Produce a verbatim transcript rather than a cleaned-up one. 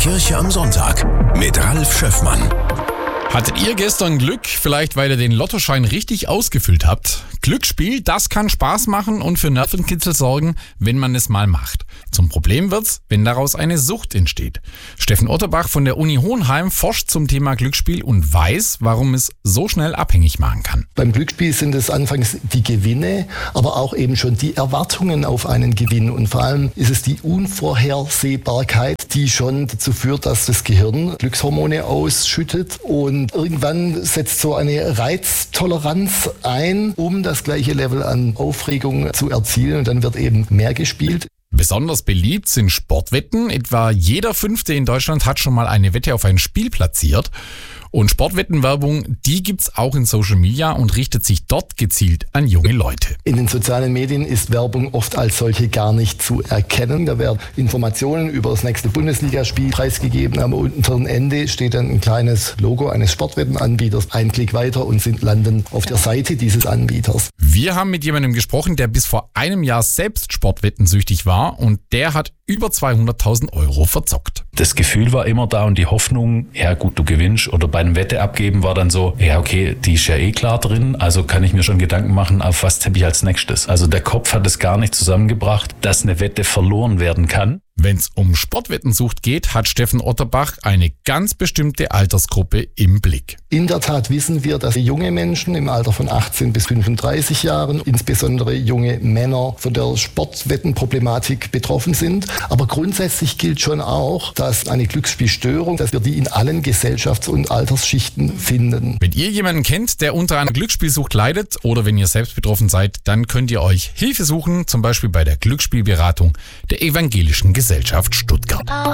Kirche am Sonntag mit Ralf Schöffmann. Hattet ihr gestern Glück, vielleicht weil ihr den Lottoschein richtig ausgefüllt habt? Glücksspiel, das kann Spaß machen und für Nervenkitzel sorgen, wenn man es mal macht. Zum Problem wird's, wenn daraus eine Sucht entsteht. Steffen Otterbach von der Uni Hohenheim forscht zum Thema Glücksspiel und weiß, warum es so schnell abhängig machen kann. Beim Glücksspiel sind es anfangs die Gewinne, aber auch eben schon die Erwartungen auf einen Gewinn. Und vor allem ist es die Unvorhersehbarkeit, die schon dazu führt, dass das Gehirn Glückshormone ausschüttet. Und irgendwann setzt so eine Reiztoleranz ein, um das gleiche Level an Aufregung zu erzielen. Und dann wird eben mehr gespielt. Besonders beliebt sind Sportwetten. Etwa jeder Fünfte in Deutschland hat schon mal eine Wette auf ein Spiel platziert. Und Sportwettenwerbung, die gibt's auch in Social Media und richtet sich dort gezielt an junge Leute. In den sozialen Medien ist Werbung oft als solche gar nicht zu erkennen. Da werden Informationen über das nächste Bundesligaspiel preisgegeben. Am unteren Ende steht dann ein kleines Logo eines Sportwettenanbieters. Ein Klick weiter und sind landen auf der Seite dieses Anbieters. Wir haben mit jemandem gesprochen, der bis vor einem Jahr selbst sportwettensüchtig war und der hat über zweihunderttausend Euro verzockt. Das Gefühl war immer da und die Hoffnung, ja gut, du gewinnst, oder bei einem Wette abgeben war dann so, ja okay, die ist ja eh klar drin, also kann ich mir schon Gedanken machen, auf was tippe ich als nächstes. Also der Kopf hat es gar nicht zusammengebracht, dass eine Wette verloren werden kann. Wenn es um Sportwettensucht geht, hat Steffen Otterbach eine ganz bestimmte Altersgruppe im Blick. In der Tat wissen wir, dass junge Menschen im Alter von achtzehn bis fünfunddreißig Jahren, insbesondere junge Männer, von der Sportwettenproblematik betroffen sind. Aber grundsätzlich gilt schon auch, dass eine Glücksspielstörung, dass wir die in allen Gesellschafts- und Altersschichten finden. Wenn ihr jemanden kennt, der unter einer Glücksspielsucht leidet oder wenn ihr selbst betroffen seid, dann könnt ihr euch Hilfe suchen, zum Beispiel bei der Glücksspielberatung der Evangelischen Gesellschaft Stuttgart.